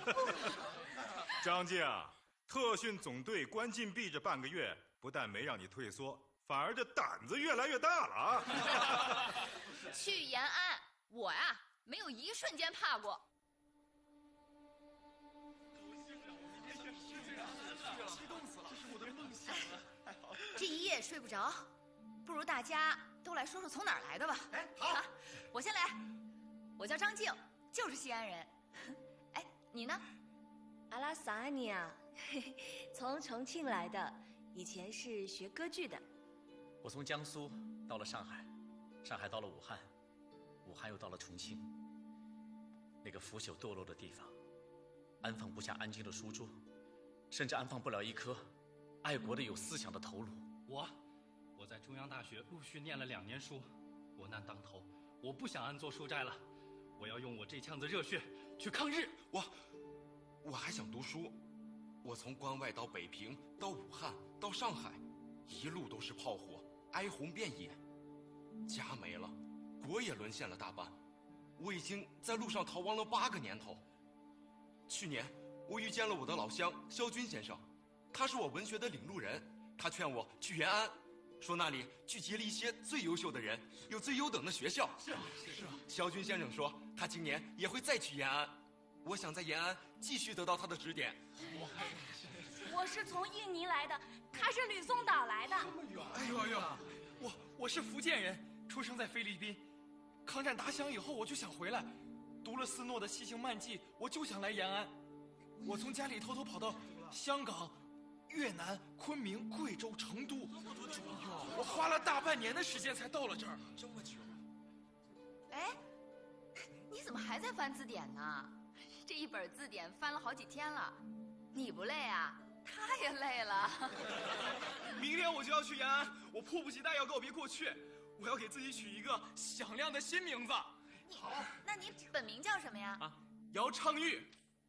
张静，特训总队关禁闭这半个月，不但没让你退缩，反而这胆子越来越大了啊！ 去延安，我呀没有一瞬间怕过。 激动死了，这是我的梦想啊！ 这一夜睡不着，不如大家都来说说从哪儿来的吧。 哎，好， 我先来。我叫张静，就是西安人。哎，你呢？ 阿拉萨安尼啊，从重庆来的，以前是学歌剧的。 我从江苏到了上海，上海到了武汉，武汉又到了重庆。那个腐朽堕落的地方，安放不下安静的书桌，甚至安放不了一颗爱国的有思想的头颅。 我在中央大学陆续念了2年书，国难当头，我不想安坐书斋了，我要用我这腔子热血去抗日。 我还想读书，我从关外到北平，到武汉，到上海，一路都是炮火，哀鸿遍野，家没了，国也沦陷了大半，我已经在路上逃亡了8个年头。去年我遇见了我的老乡萧军先生，他是我文学的领路人，他劝我去延安，说那里聚集了一些最优秀的人，有最优等的学校。是啊。萧军先生说他今年也会再去延安，我想在延安继续得到他的指点。 我是从印尼来的，他是吕宋岛来的。 这么远？ 哎呦，我是福建人，出生在菲律宾。抗战打响以后，我就想回来，读了斯诺的《西行漫记》，我就想来延安。我从家里偷偷跑到香港、越南、昆明、贵州、成都，我花了大半年的时间才到了这儿。 这么久？ 哎，你怎么还在翻字典呢？这一本字典翻了好几天了，你不累啊？他也累了。 明天我就要去延安，我迫不及待要告别过去，我要给自己取一个响亮的新名字。 好，那你本名叫什么呀？ 姚昌钰。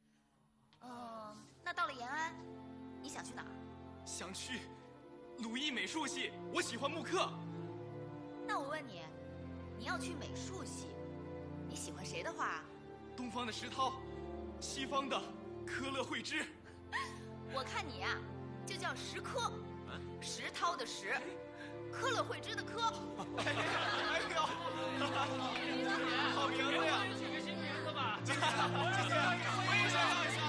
那到了延安，你想去哪儿？ 想去鲁艺美术系，我喜欢木刻。 那我问你，你要去美术系，你喜欢谁的画？ 东方的石涛，西方的科勒惠芝。 我看你呀，就叫石科，石涛的石，科勒惠芝的科。 哎呦，好名字呀！取个新名字吧。谢谢，我也想要一下。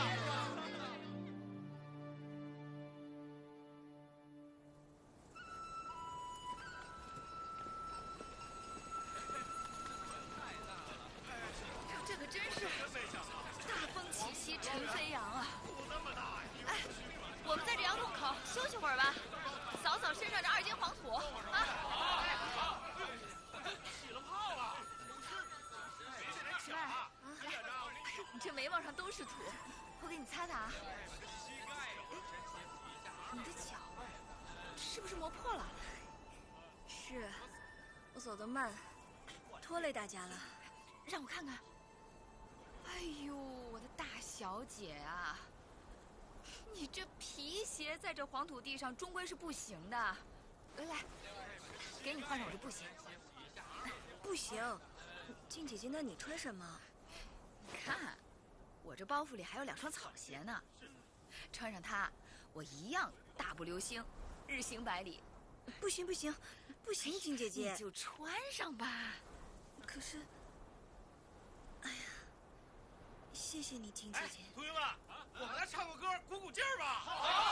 这可真是大风起兮尘飞扬啊！哎，我们在这窑洞口休息会儿吧，扫扫身上这2斤黄土啊！ 起了泡了，没人抢啊！ 你这眉毛上都是土，我给你擦擦啊。你的脚是不是磨破了？ 是，我走得慢，拖累大家了。 让我看看。哎呦，我的大小姐啊，你这皮鞋在这黄土地上终归是不行的。来，给你换上我这布鞋。 不行，静姐姐，那你穿什么？ 你看，我这包袱里还有2双草鞋呢，穿上它，我一样大步流星，日行百里。 不行，静姐姐， 你就穿上吧。 可是，哎呀，谢谢你，静姐姐。 同学们，我们来唱个歌，鼓鼓劲儿吧。好。